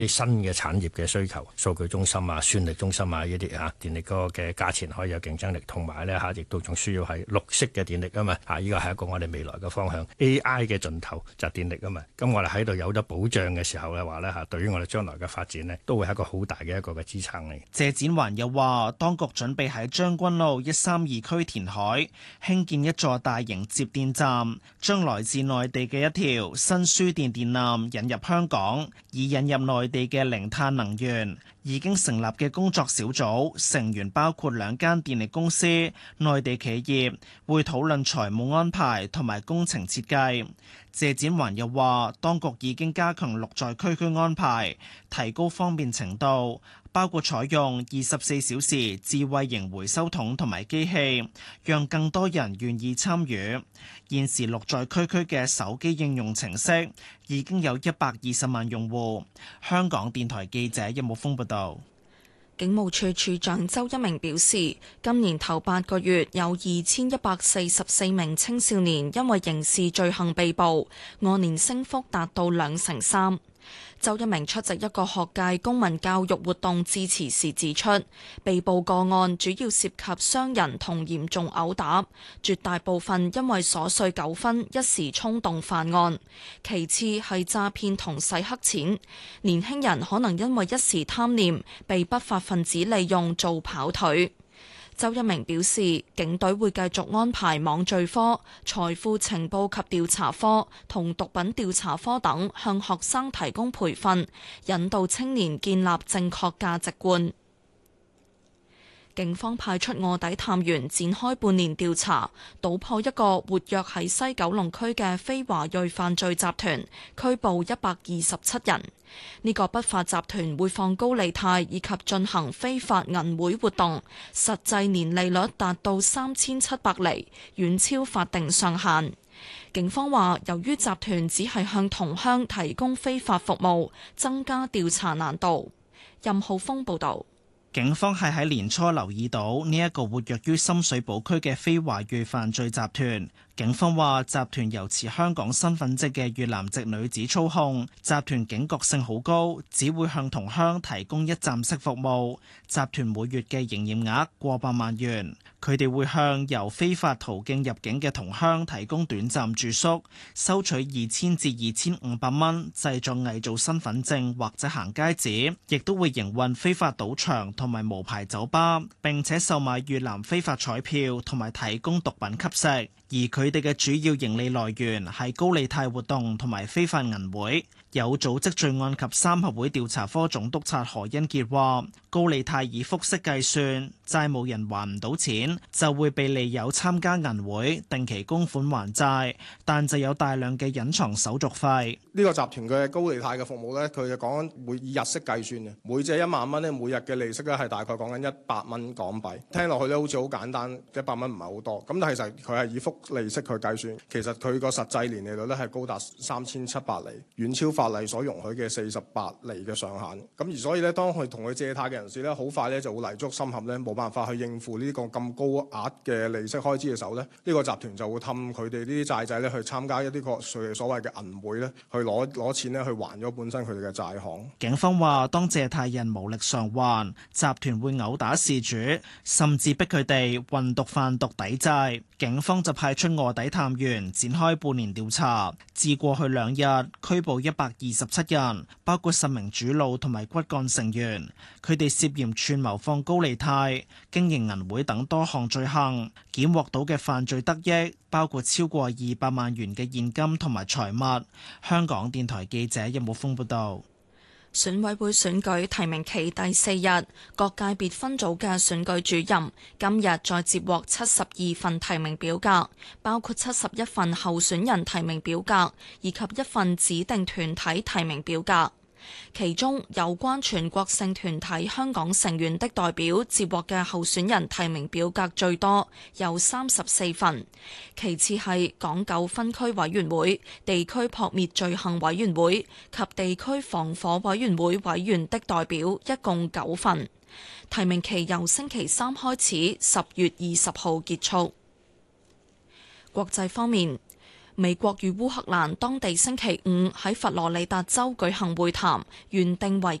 啲新嘅產業嘅需求，數據中心啊、算力中心啊呢啲電力嗰個嘅價錢可以有競爭力，同埋咧亦都仲需要係綠色嘅電力啊嘛呢個係一個我哋未來嘅方向。AI 嘅盡頭就係電力啊嘛，咁我哋喺度有咗保障嘅時候嘅話咧對於我哋將來嘅發展呢，都會係一個好大嘅一個嘅支撐嚟。 謝展寰又話，當局準備喺將軍澳132區填海興建一座大型接電站，將來自內地嘅一條新輸電電纜引入香港，以引入內地嘅零碳能源。已經成立嘅工作小組成員包括2間電力公司、內地企業，會討論財務安排同埋工程設計。謝展寰又話，當局已經加強綠在區區安排，提高方便程度，包括採用24小時智慧型回收桶同埋機器，讓更多人願意參與。現時綠在區區嘅手機應用程式已經有120萬用戶。香港電台記者任武峰報道。 警務處處長周一鳴表示，今年頭8個月有2144名青少年因為刑事罪行被捕，按年升幅達到23%。周一鳴出席一個學界公民教育活動致辭時指出，被捕個案主要涉及傷人同嚴重毆打，絕大部分因為瑣碎糾紛一時衝動犯案，其次係詐騙同洗黑錢，年輕人可能因為一時貪念被不法分子利用做跑腿。周一鳴表示，警隊會繼續安排網罪科、財富情報及調查科同毒品調查科等向學生提供培訓，引導青年建立正確價值觀。警方派出臥底探員展開半年調查，搗破一個活躍喺西九龍區嘅非華裔犯罪集團，拘捕127人。呢個不法集團會放高利貸以及進行非法銀會活動，實際年利率達到3700厘，遠超法定上限。警方話，由於集團只係向同鄉提供非法服務，增加調查難度。任浩峰報導。 警方係喺年初留意到呢一個活躍於深水埗區嘅非華裔犯罪集團。警方話，集團由持香港身份證嘅越南籍女子操控，集團警覺性好高，只會向同鄉提供一站式服務。集團每月嘅營業額過百萬元，佢哋會向由非法途徑入境嘅同鄉提供短暫住宿，收取2000至2500蚊，製作偽造身份證或者行街紙，亦都會營運非法賭場同埋無牌酒吧，並且售賣越南非法彩票同埋提供毒品吸食。而佢哋嘅主要盈利來源係高利貸活動同埋非法銀會。有組織罪案及三合會調查科總督察何恩傑話，高利貸以複式計算，債務人還唔到錢，就會被利誘參加銀會，定期供款還債，但就有大量嘅隱藏手續費。 呢個集團嘅高利貸嘅服務呢，佢就講緊會以日式計算嘅，每借1萬蚊呢，每日嘅利息咧係大概講緊100蚊港幣。聽落去咧好似好簡單，100蚊唔係好多，咁但係其實佢係以複利息去計算，其實佢個實際年利率咧係高達3700厘，遠超法例所容許嘅48厘嘅上限。咁而所以咧，當佢同佢借貸嘅人士咧，好快咧就會泥足深陷咧，冇辦法去應付呢個咁高額嘅利息開支嘅時候咧，呢個集團就會氹佢哋呢啲債仔咧去參加一啲個所謂嘅銀會咧，去攞錢咧去還咗本身佢哋嘅債項。 警方話，當借貸人無力償還，集團會毆打事主，甚至逼佢哋運毒販毒抵債。警方就派出臥底探員展開半年調查，至過去2日拘捕127人，包括10名主腦同埋骨幹成員，佢哋涉嫌串謀放高利貸、經營銀會等多項罪行，檢獲到嘅犯罪得益包括超過200萬元嘅現金同埋財物。香港電台記者任武峰報道。 選委會選舉提名期第4日，各界別分組嘅選舉主任今日再接獲72份提名表格，包括71份候選人提名表格以及1份指定團體提名表格。其中有關全國性團體香港成員的代表接獲嘅候選人提名表格最多，有34份，其次係港九分區委員會、地區撲滅罪行委員會及地區防火委員會委員的代表，一共9份。提名期由星期3開始，10月20號結束。國際方面， 美國與烏克蘭當地星期五喺佛羅里達州舉行會談，原定為